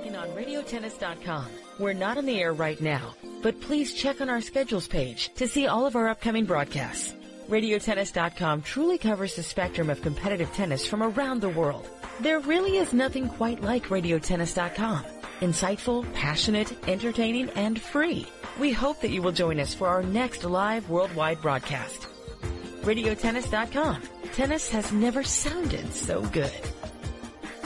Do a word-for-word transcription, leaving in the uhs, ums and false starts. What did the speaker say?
working on radio tennis dot com. We're not on the air right now, but please check on our schedules page to see all of our upcoming broadcasts. radio tennis dot com truly covers the spectrum of competitive tennis from around the world. There really is nothing quite like radio tennis dot com. Insightful, passionate, entertaining, and free. We hope that you will join us for our next live worldwide broadcast. radio tennis dot com. Tennis has never sounded so good.